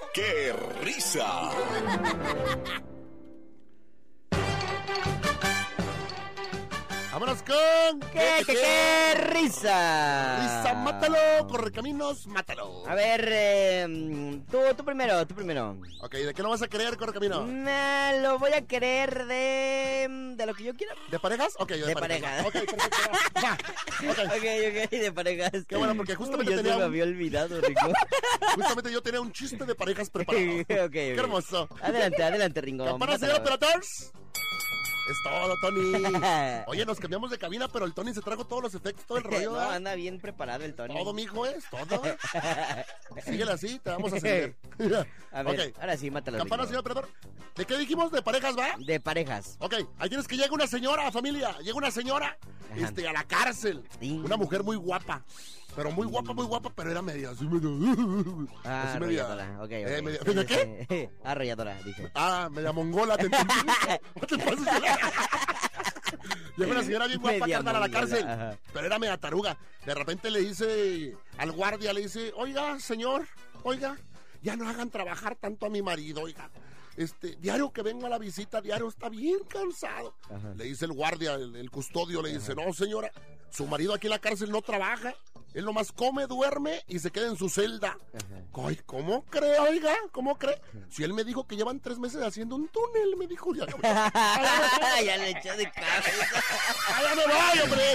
¡Qué risa! ¡Vámonos con... ¡Qué risa! Risa, mátalo, Correcaminos, mátalo. A ver, tú primero. Ok, ¿de qué lo vas a querer, Correcamino? Lo voy a querer de lo que yo quiera. ¿De parejas? Ok, De parejas. Ok, perfecto. Va. Ok, de parejas. Qué bueno, porque justamente ya tenía se me un- había olvidado, Rico. Justamente yo tenía un chiste de parejas preparado. Ok. Qué hermoso. Adelante, Ringo. Campana, Mátalo. señor Operators. Es todo, Tony. Oye, nos cambiamos de cabina, pero el Tony se trajo todos los efectos, todo el rollo. No, ¿verdad? anda bien preparado el Tony. Todo, mijo, es todo. Síguele así, te vamos a seguir. A ver, Ok. ahora sí, mátalo. Campana, Rico. señor Operador. ¿De qué dijimos? ¿De parejas, va? De parejas. Ok, ahí tienes que llega una señora, familia. Llega una señora Ajá. a la cárcel. Sí. Una mujer muy guapa. Pero muy guapa, pero era media, así media. Ah, así media. arrolladora. Ok. ¿Media qué? Arrolladora, dije. Media mongola, te entendí. No te pases de la- Llega una señora bien guapa, Media carnal, a la mongola, cárcel. ajá. Pero era media taruga. De repente le dice al guardia, le dice, oiga, señor, ya no hagan trabajar tanto a mi marido, oiga. Diario que vengo a la visita, diario está bien cansado. Ajá. Le dice el guardia, el custodio, le dice, no, señora, su marido aquí en la cárcel no trabaja. Él nomás come, duerme y se queda en su celda. Ajá. Ay, ¿cómo cree, oiga? ¿Cómo cree? Si él me dijo que llevan 3 meses haciendo un túnel, me dijo. Ya Ya le echó de cabeza. me voy, hombre!